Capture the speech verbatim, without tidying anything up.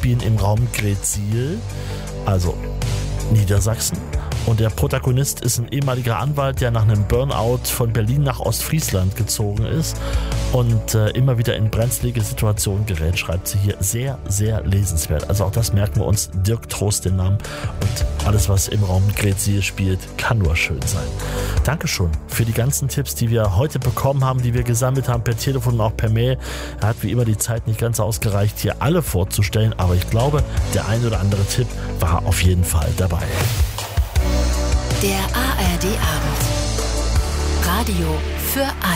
spielen im Raum Greetsiel, also Niedersachsen. Und der Protagonist ist ein ehemaliger Anwalt, der nach einem Burnout von Berlin nach Ostfriesland gezogen ist und äh, immer wieder in brenzlige Situationen gerät, schreibt sie hier. Sehr, sehr lesenswert. Also auch das merken wir uns. Dirk Trost den Namen. Und alles, was im Raum Greetsiel spielt, kann nur schön sein. Dankeschön für die ganzen Tipps, die wir heute bekommen haben, die wir gesammelt haben per Telefon und auch per Mail. Er hat wie immer die Zeit nicht ganz ausgereicht, hier alle vorzustellen, aber ich glaube, der ein oder andere Tipp war auf jeden Fall dabei. Der A R D Abend. Radio für alle.